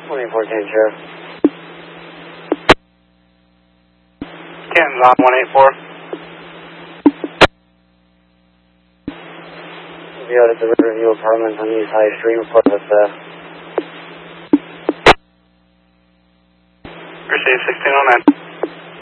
184, Sheriff. Canton's on 184. Be out at the Riverview Apartments on East High Street. Report with Receive 1609.